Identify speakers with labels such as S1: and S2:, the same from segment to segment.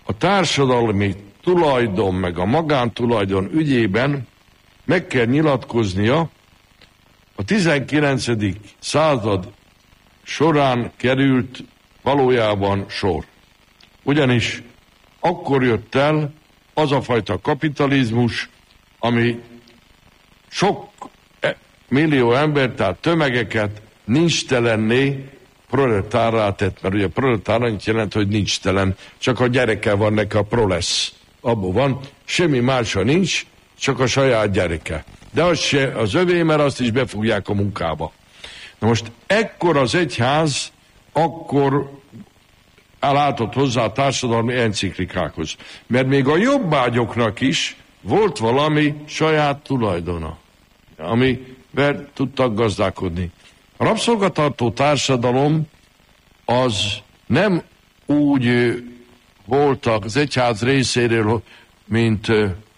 S1: a társadalmi tulajdon meg a magántulajdon ügyében meg kell nyilatkoznia, a 19. század során került valójában sor. Ugyanis akkor jött el az a fajta kapitalizmus, ami sok millió ember, tehát tömegeket nincstelenné, proletárrá tett, mert ugye proletár annyit jelent, hogy nincstelen, csak a gyereke van neki, a prolesz. Abban van, semmi mása nincs, csak a saját gyereke. De az se az övé, mert azt is befogják a munkába. Na most ekkor az egyház akkor látott hozzá a társadalmi enciklikákhoz. Mert még a jobbágyoknak is volt valami saját tulajdona, amivel tudtak gazdálkodni. A rabszolgatartó társadalom az nem úgy volt az egyház részéről, mint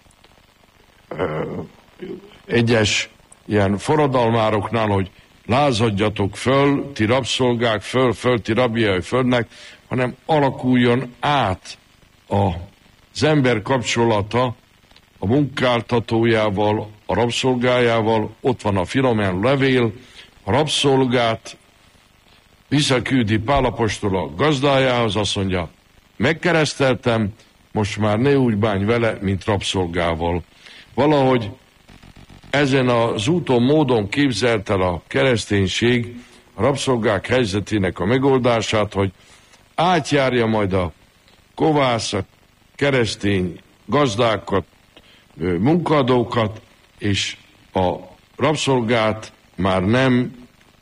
S1: egyes ilyen forradalmároknál, hogy lázadjatok föl, ti rabszolgák, föl, ti rabjai földnek, hanem alakuljon át az ember kapcsolata a munkáltatójával, a rabszolgájával. Ott van a Filomen levél, a rabszolgát visszaküldi Pál apostol a gazdájához, azt mondja, megkereszteltem, most már ne úgy bánj vele, mint rabszolgával. Valahogy ezen az úton, módon képzelt el a kereszténység a rabszolgák helyzetének a megoldását, hogy átjárja majd a kovász, a keresztény gazdákat, munkadókat, és a rabszolgát már nem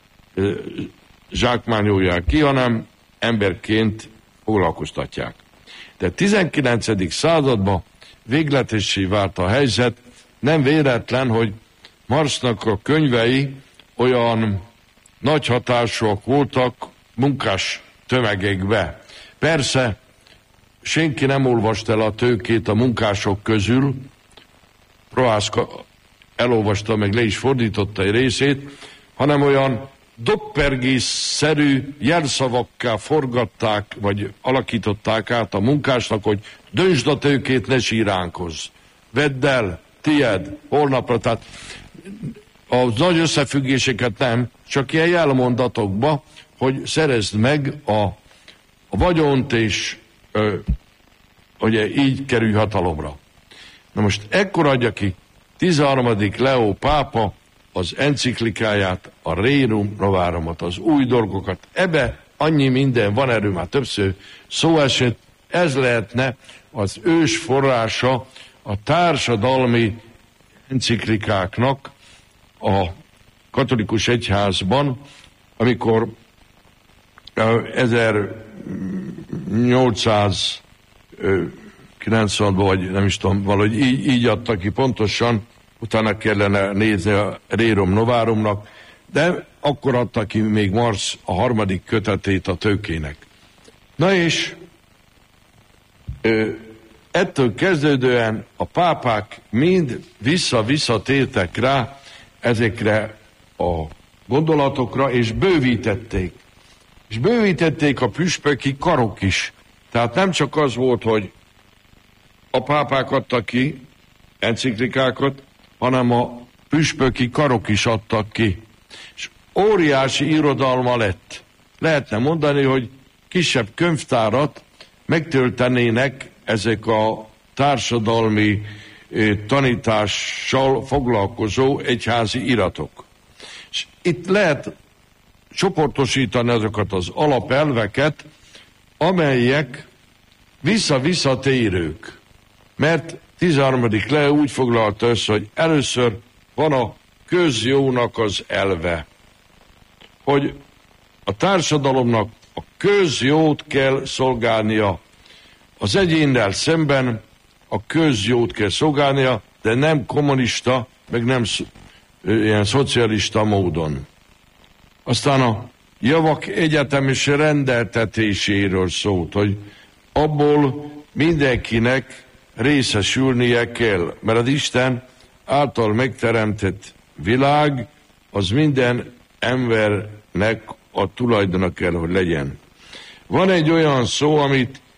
S1: zsákmányolják ki, hanem emberként foglalkoztatják. De 19. században végletessé vált a helyzet, nem véletlen, hogy Marxnak a könyvei olyan nagy hatásúak voltak munkás tömegekbe. Persze, senki nem olvasta el a Tőkét a munkások közül, Prohászka elolvasta, meg le is fordította egy részét, hanem olyan doppergész-szerű jelszavakká forgatták, vagy alakították át a munkásnak, hogy döntsd a tőkét, ne síránkozz. Vedd el, tied, holnapra, tehát a nagy összefüggéseket nem, csak ilyen jelmondatokba, hogy szerezd meg a vagyont, és ugye így kerülj hatalomra. Na most ekkor adja ki 13. Leó pápa az enciklikáját, a Rerum Novarumot, az új dolgokat. Ebbe annyi minden van, erről már többször szó esett, ez lehetne az ős forrása a társadalmi enciklikáknak a katolikus egyházban, amikor 1890-ban, vagy nem is tudom, valahogy így adta ki pontosan, utána kellene nézni a Rerum Novarumnak, de akkor adta ki még Marx a 3. kötetét a Tőkének. Na és ettől kezdődően a pápák mind visszatértek rá ezekre a gondolatokra, és bővítették. És bővítették a püspöki karok is. Tehát nem csak az volt, hogy a pápák adtak ki enciklikákat, hanem a püspöki karok is adtak ki. És óriási irodalma lett. Lehetne mondani, hogy kisebb könyvtárat megtöltenének ezek a társadalmi tanítással foglalkozó egyházi iratok. És itt lehet csoportosítani azokat az alapelveket, amelyek visszatérők. Mert 13. Leó úgy foglalta össze, hogy először van a közjónak az elve, hogy a társadalomnak a közjót kell szolgálnia, az egyénnel szemben a közjót kell szolgálnia, de nem kommunista, meg nem ilyen szocialista módon. Aztán a javak egyetemes rendeltetéséről szólt, hogy abból mindenkinek részesülnie kell, mert az Isten által megteremtett világ az minden embernek a tulajdona kell, hogy legyen. Van egy olyan szó, amit